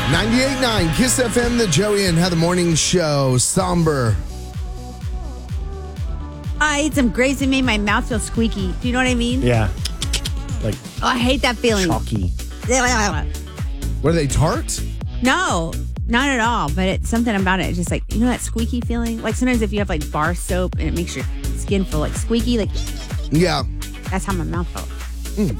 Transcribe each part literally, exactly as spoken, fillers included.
ninety-eight point nine Kiss F M, the Joey and Heather Morning Show. Somber. I ate some grapes and made my mouth feel squeaky. Do you know what I mean? Yeah. Like, oh, I hate that feeling. Chalky. Were they tart? No, not at all. But it's something about it. It's just like, you know that squeaky feeling? Like sometimes if you have like bar soap and it makes your skin feel like squeaky, like, yeah. That's how my mouth felt. Mm.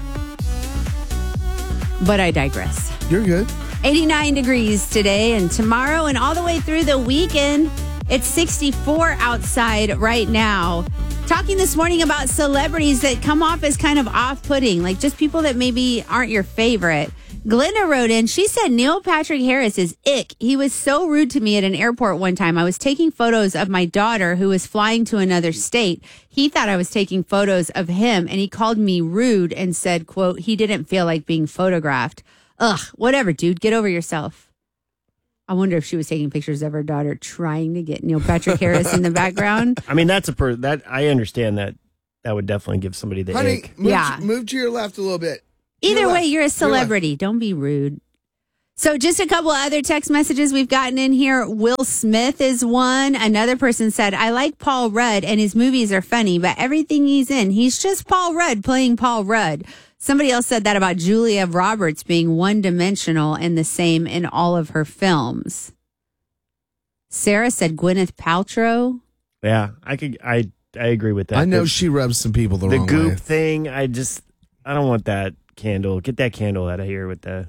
But I digress. You're good. eighty-nine degrees today and tomorrow and all the way through the weekend. It's sixty-four outside right now. Talking this morning about celebrities that come off as kind of off-putting, like just people that maybe aren't your favorite. Glenna wrote in, she said Neil Patrick Harris is ick. He was so rude to me at an airport one time. I was taking photos of my daughter who was flying to another state. He thought I was taking photos of him and he called me rude and said, quote, he didn't feel like being photographed. Ugh, whatever, dude. Get over yourself. I wonder if she was taking pictures of her daughter trying to get Neil Patrick Harris in the background. I mean, that's a per that I understand that that would definitely give somebody the Honey, ick. move, Yeah. move to your left a little bit. Either Your way, left. you're a celebrity. Your Don't be rude. So just a couple other text messages we've gotten in here. Will Smith is one. Another person said, I like Paul Rudd and his movies are funny, but everything he's in, he's just Paul Rudd playing Paul Rudd. Somebody else said that about Julia Roberts being one-dimensional and the same in all of her films. Sarah said Gwyneth Paltrow. Yeah, I could. I I agree with that. I know the, she rubs some people the, the wrong goop way. thing. I just I don't want that candle. Get that candle out of here with the.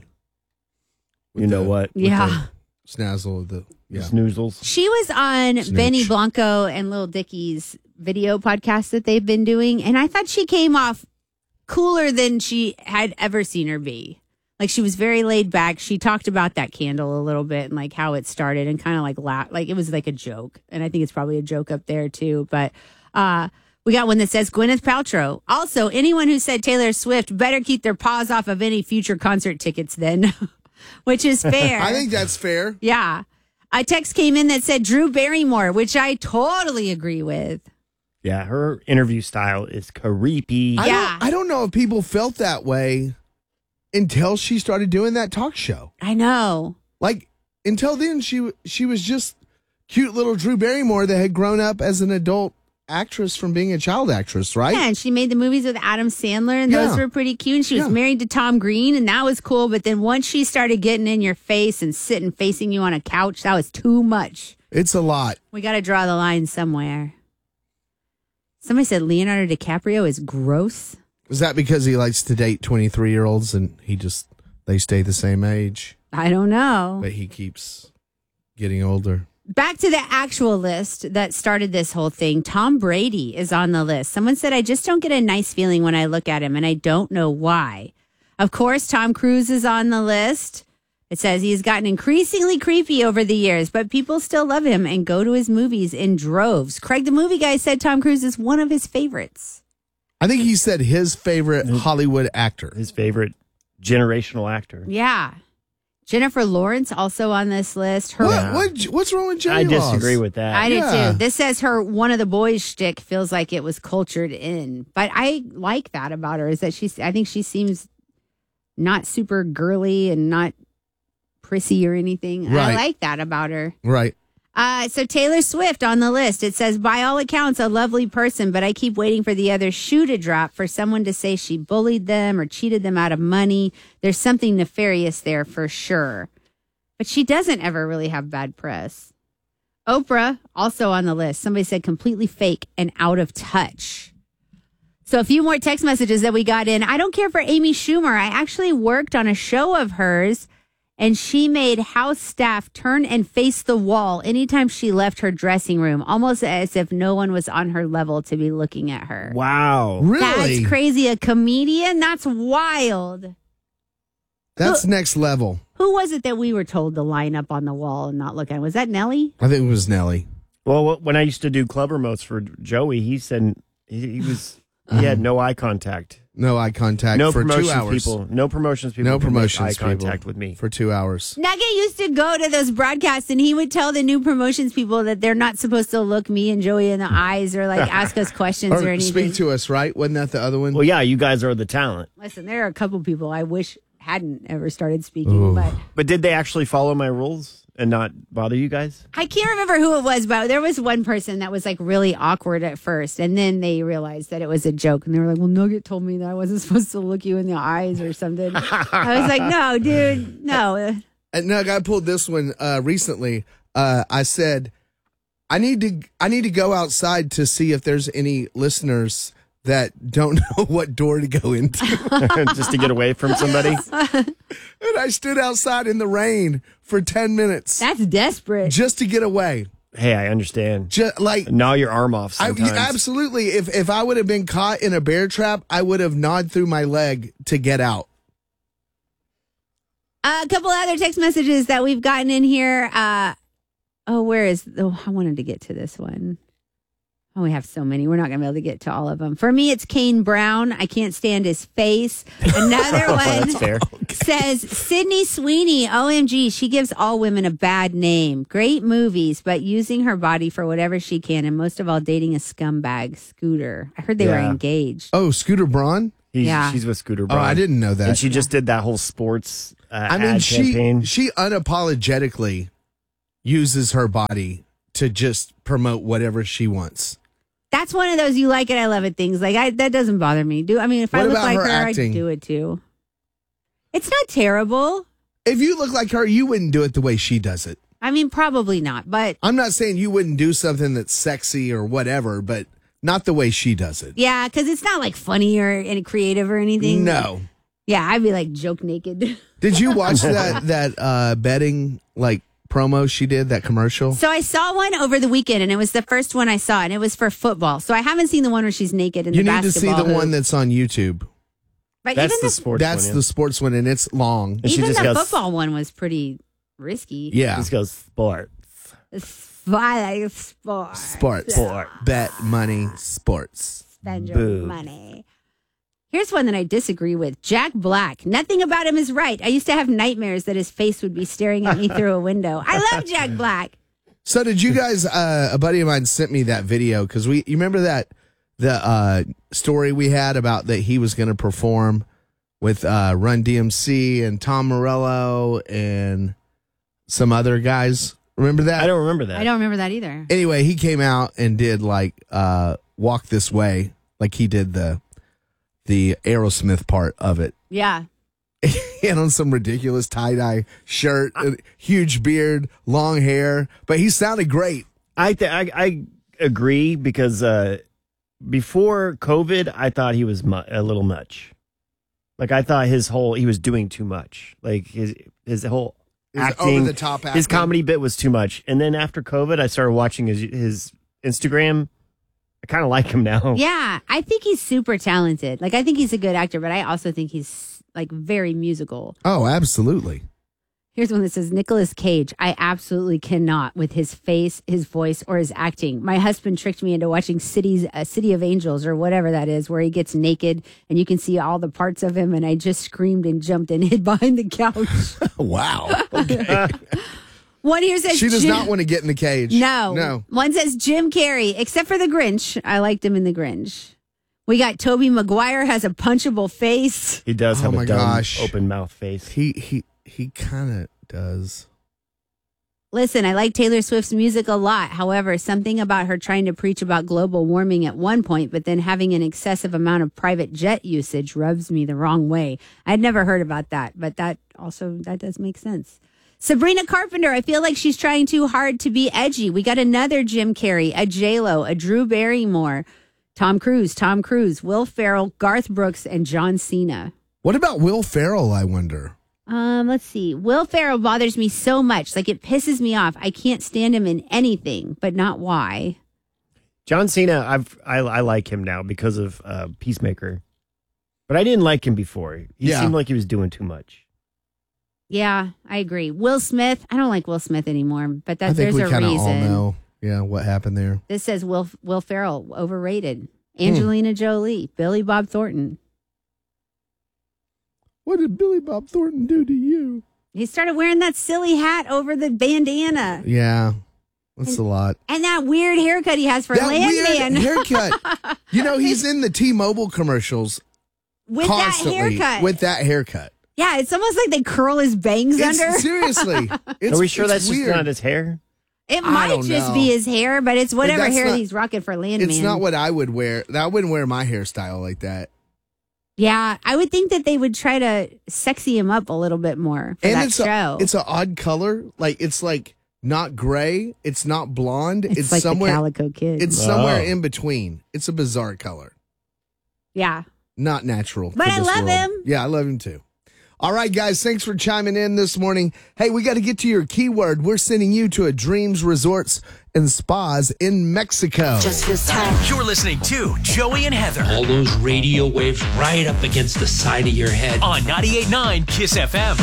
With you know the- what? with Yeah. the Snazzle, the yeah. Snoozles. She was on Snooch. Benny Blanco and Lil Dicky's video podcast that they've been doing, and I thought she came off cooler than she had ever seen her be. Like she was very laid back. She talked about that candle a little bit and like how it started and kind of like laugh, like it was like a joke. And I think it's probably a joke up there too. But uh, we got one that says Gwyneth Paltrow. Also, anyone who said Taylor Swift better keep their paws off of any future concert tickets then, which is fair. I think that's fair. Yeah. A text came in that said Drew Barrymore, which I totally agree with. Yeah, her interview style is creepy. I Yeah. don't, I don't know if people felt that way until she started doing that talk show. I know. Like until then, she she was just cute little Drew Barrymore that had grown up as an adult actress from being a child actress, right? Yeah, and she made the movies with Adam Sandler, and those Yeah. were pretty cute. And she was Yeah. married to Tom Green, and that was cool. But then once she started getting in your face and sitting facing you on a couch, that was too much. It's a lot. We got to draw the line somewhere. Somebody said Leonardo DiCaprio is gross. Is that because he likes to date twenty-three year olds and he just they stay the same age, I don't know. but he keeps getting older? Back to the actual list that started this whole thing. Tom Brady is on the list. Someone said, I just don't get a nice feeling when I look at him, and I don't know why. Of course, Tom Cruise is on the list. It says he's gotten increasingly creepy over the years, but people still love him and go to his movies in droves. Craig, the movie guy, said Tom Cruise is one of his favorites. I think he said his favorite Hollywood actor. His favorite generational actor. Yeah. Jennifer Lawrence also on this list. Her, What, what what's wrong with Jenny I Laws? disagree with that. I do Yeah. too. This says her one of the boys' shtick feels like it was cultured in, but I like that about her. Is that she's? I think she seems not super girly and not prissy or anything. I Right. like that about her. Right. Uh, so Taylor Swift on the list. It says, by all accounts, a lovely person, but I keep waiting for the other shoe to drop for someone to say she bullied them or cheated them out of money. There's something nefarious there for sure. But she doesn't ever really have bad press. Oprah, also on the list. Somebody said completely fake and out of touch. So a few more text messages that we got in. I don't care for Amy Schumer. I actually worked on a show of hers, and she made house staff turn and face the wall anytime she left her dressing room, almost as if no one was on her level to be looking at her. Wow. Really? That's crazy. A comedian? That's wild. That's Who- next level. Who was it that we were told to line up on the wall and not look at? Was that Nelly? I think it was Nelly. Well, when I used to do club remotes for Joey, he said he, he was he had no eye contact. No eye contact No for two promotions hours. people. No promotions people. No can make promotions eye contact people with me. for two hours. Nugget used to go to those broadcasts and he would tell the new promotions people that they're not supposed to look me and Joey in the eyes or like ask us questions or, Or anything. speak to us, right? Wasn't that the other one? Well, yeah, you guys are the talent. Listen, there are a couple people I wish hadn't ever started speaking. Ooh. But But did they actually follow my rules and not bother you guys? I can't remember who it was, but there was one person that was like really awkward at first. And then they realized that it was a joke. And they were like, well, Nugget told me that I wasn't supposed to look you in the eyes or something. I was like, no, dude, no. And Nug, I pulled this one uh, recently. Uh, I said, I need to I need to go outside to see if there's any listeners that don't know what door to go into. Just to get away from somebody? And I stood outside in the rain for ten minutes That's desperate. just to get away. Hey, I understand. Just like Gnaw your arm off I, sometimes. absolutely. If if I would have been caught in a bear trap, I would have gnawed through my leg to get out. A couple other text messages that we've gotten in here. Uh, oh, where is? Oh, I wanted to get to this one. Oh, we have so many. We're not going to be able to get to all of them. For me, it's Kane Brown. I can't stand his face. Another one That's fair. says Sydney Sweeney. O M G, she gives all women a bad name. Great movies, but using her body for whatever she can, and most of all, dating a scumbag, Scooter. I heard they were Yeah. engaged. Oh, Scooter Braun? He's, Yeah. She's with Scooter Oh, Braun. I didn't know that. And she just did that whole sports uh, I mean, ad she campaign. she unapologetically uses her body to just promote whatever she wants. That's one of those you like it, I love it things. Like I, that doesn't bother me. Do I mean if I What look about like her her, acting? I'd do it too. It's not terrible. If you look like her, you wouldn't do it the way she does it. I mean, probably not, but I'm not saying you wouldn't do something that's sexy or whatever, but not the way she does it. yeah, because it's not like funny or any creative or anything. No. Yeah, I'd be like joke naked. Did you watch that that uh, betting like promo she did, that commercial? So I saw one over the weekend, and it was the first one I saw, and it was for football. So I haven't seen the one where she's naked in You the need to see basketball the one hoop. that's on YouTube. But That's even the the, sports That's one. yeah. the sports one, and it's long. And she even just the goes, football one was pretty risky. Yeah. Just goes sport. I like sports. Sports. Sport. Bet, money, sports. Spend your Boo. money. Here's one that I disagree with. Jack Black. Nothing about him is right. I used to have nightmares that his face would be staring at me through a window. I love Jack Black. So did you guys, uh, a buddy of mine sent me that video because we, you remember that, the uh, story we had about that he was going to perform with uh, Run D M C and Tom Morello and some other guys. Remember that? I don't remember that. I don't remember that either. Anyway, he came out and did like uh, Walk This Way, like he did the the Aerosmith part of it. Yeah. He had on some ridiculous tie-dye shirt, a huge beard, long hair, but he sounded great. I, th- I I agree because uh, before COVID, I thought he was mu- a little much. Like I thought his whole he was doing too much. Like his his whole His acting, over-the-top his acting. comedy bit was too much. And then after COVID, I started watching his his Instagram. I kind of like him now. Yeah. I think he's super talented. Like, I think he's a good actor, but I also think he's like very musical. Oh, absolutely. Here's one that says Nicolas Cage. I absolutely cannot with his face, his voice, or his acting. My husband tricked me into watching Cities, uh, City of Angels or whatever that is, where he gets naked and you can see all the parts of him. And I just screamed and jumped and hid behind the couch. Wow. Okay. One here says She does Jim- not want to get in the cage. No. No. One says Jim Carrey, except for the Grinch. I liked him in the Grinch. We got Toby Maguire has a punchable face. He does Oh have my a dumb, gosh. open mouth face. He he he kind of does. Listen, I like Taylor Swift's music a lot. However, something about her trying to preach about global warming at one point, but then having an excessive amount of private jet usage rubs me the wrong way. I'd never heard about that, but that also, that does make sense. Sabrina Carpenter, I feel like she's trying too hard to be edgy. We got another Jim Carrey, a J-Lo, a Drew Barrymore, Tom Cruise, Tom Cruise, Will Ferrell, Garth Brooks, and John Cena. What about Will Ferrell, I wonder? Um, let's see. Will Ferrell bothers me so much. Like, it pisses me off. I can't stand him in anything, but not why. John Cena, I've I, I like him now because of uh, Peacemaker, but I didn't like him before. He Yeah. seemed like he was doing too much. Yeah, I agree. Will Smith, I don't like Will Smith anymore, but I that think there's we a kind of all reason. know, yeah, what happened there. This says Will Will Ferrell overrated. Angelina Jolie, Billy Bob Thornton. What did Billy Bob Thornton do to you? He started wearing that silly hat over the bandana Yeah, that's a lot. and that weird haircut he has for That Landman weird haircut. You know, he's in the T-Mobile commercials with constantly that haircut. with that haircut. Yeah, it's almost like they curl his bangs It's, under. seriously. It's, Are we sure it's that's weird. just not his hair? It I might don't just know. be his hair, but it's whatever that's hair not- he's rocking for Landman. It's not what I would wear. I wouldn't wear my hairstyle like that. Yeah, I would think that they would try to sexy him up a little bit more for And that it's show. a, it's an odd color. Like it's like not gray. It's not blonde. It's It's, like somewhere. the Calico Kid. It's somewhere Oh. in between. It's a bizarre color. yeah. Not natural. But for I this love world. him. Yeah, I love him too. All right, guys, thanks for chiming in this morning. Hey, we got to get to your keyword. We're sending you to a Dreams Resorts and Spas in Mexico. Just this time. You're listening to Joey and Heather All those radio waves right up against the side of your head. on ninety-eight point nine Kiss F M.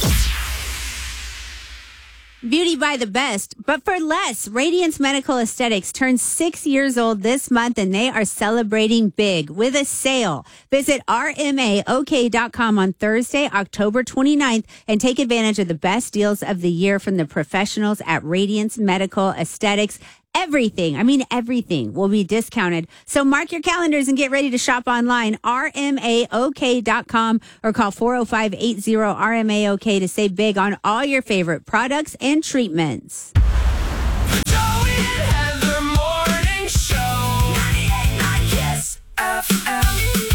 Beauty by the best, but for less. Radiance Medical Aesthetics turns six years old this month, and they are celebrating big with a sale. Visit R M A O K dot com on Thursday, October twenty-ninth, and take advantage of the best deals of the year from the professionals at Radiance Medical Aesthetics. Everything, I mean everything, will be discounted. So mark your calendars and get ready to shop online, R M A O K dot com, or call four oh five, eight oh R M A O K to save big on all your favorite products and treatments. Joey and Heather Morning Show. ninety-eight point nine Kiss F M.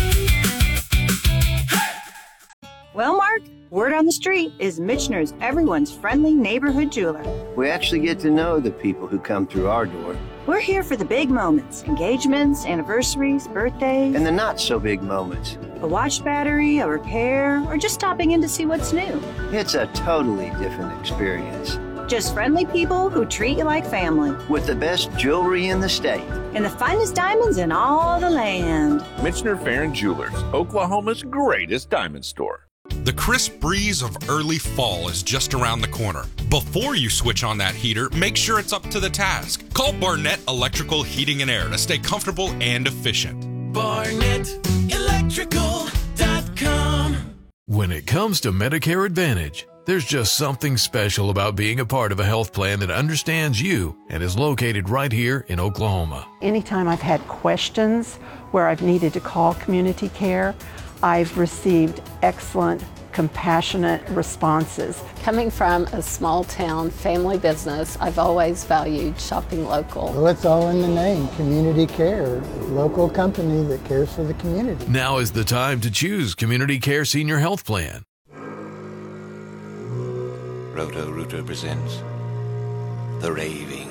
Well, Mark, word on the street is Michener's everyone's friendly neighborhood jeweler. We actually get to know the people who come through our door. We're here for the big moments, engagements, anniversaries, birthdays, And the not so big moments. a watch battery, a repair, or just stopping in to see what's new. It's a totally different experience. Just friendly people who treat you like family. With the best jewelry in the state. And the finest diamonds in all the land. Michener Farron Jewelers, Oklahoma's greatest diamond store. The crisp breeze of early fall is just around the corner. Before you switch on that heater, make sure it's up to the task. Call Barnett Electrical Heating and Air to stay comfortable and efficient. Barnett Electrical dot com. When it comes to Medicare Advantage, there's just something special about being a part of a health plan that understands you and is located right here in Oklahoma. Anytime I've had questions where I've needed to call community care, I've received excellent, compassionate responses. Coming from a small town family business, I've always valued shopping local. Well, it's all in the name, Community Care, local company that cares for the community. Now is the time to choose Community Care Senior Health Plan. Roto-Rooter presents The Raving.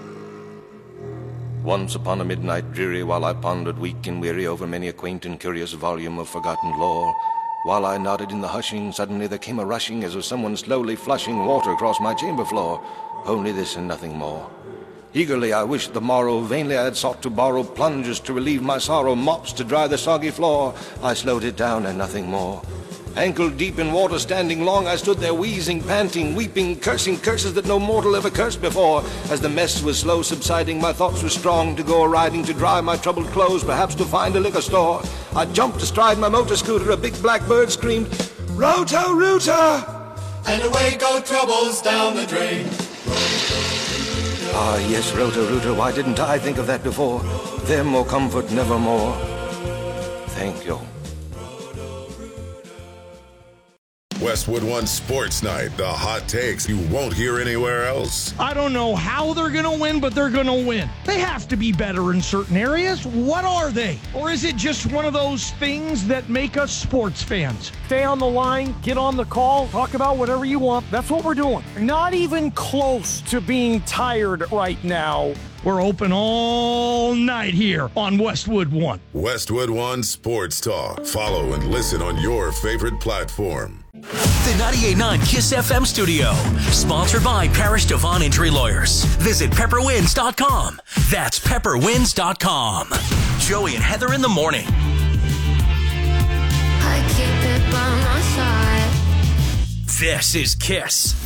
Once upon a midnight dreary, while I pondered weak and weary over many a quaint and curious volume of forgotten lore, while I nodded in the hushing, suddenly there came a rushing as of someone slowly flushing water across my chamber floor. Only this and nothing more. Eagerly I wished the morrow, vainly I had sought to borrow plungers to relieve my sorrow, mops to dry the soggy floor. I slowed it down and nothing more. Ankle deep in water, standing long, I stood there wheezing, panting, weeping, cursing curses that no mortal ever cursed before. As the mess was slow subsiding, my thoughts were strong to go a-riding, to dry my troubled clothes, perhaps to find a liquor store. I jumped astride my motor scooter, a big black bird screamed, Roto-Rooter! And away go troubles down the drain. Ah, yes, Roto-Rooter, why didn't I think of that before? Them more comfort, nevermore. Thank you. Westwood One Sports Night, the hot takes you won't hear anywhere else. I don't know how they're going to win, but they're going to win. They have to be better in certain areas. What are they? Or is it just one of those things that make us sports fans? Stay on the line, get on the call, talk about whatever you want. That's what we're doing. Not even close to being tired right now. We're open all night here on Westwood One. Westwood One Sports Talk. Follow and listen on your favorite platform. The ninety-eight point nine Kiss F M studio. Sponsored by Parish Devon Injury Lawyers. Visit pepper wins dot com. That's pepper wins dot com. Joey and Heather in the morning. I keep it by my side. This is Kiss.